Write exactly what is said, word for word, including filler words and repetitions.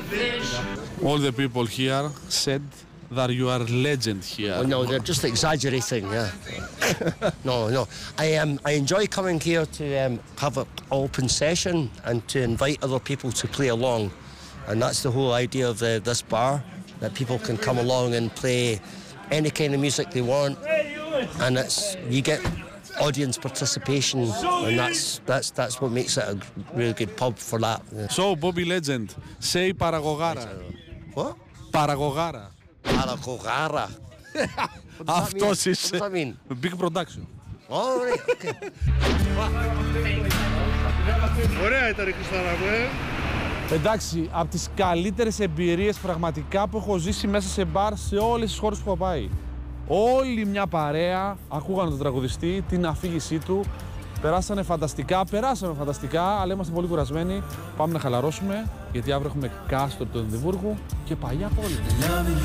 All the people here said that you are legend here. Oh, no, they're just exaggerating, yeah. no, no. I um, I enjoy coming here to um, have an open session and to invite other people to play along. And that's the whole idea of the, this bar, that people can come along and play any kind of music they want. And it's, you get audience participation, and that's, that's, that's what makes it a really good pub for that. So, Bobby Legend, say Paragogara. What? Paragogara. Paragogara. Αυτός είσαι. What does that mean? Big production. Oh, right, okay. Ωραία ήταν η Χριστάρα, ε. Εντάξει, από τις καλύτερες εμπειρίες πραγματικά που έχω ζήσει μέσα σε μπαρ σε όλες τις χώρες που έχω πάει. Όλη μια παρέα ακούγανε τον τραγουδιστή, την αφήγησή του. Περάσανε φανταστικά, περάσαμε φανταστικά, αλλά είμαστε πολύ κουρασμένοι. Πάμε να χαλαρώσουμε, γιατί αύριο έχουμε κάστρο του Εδιμβούργου και παλιά πόλη.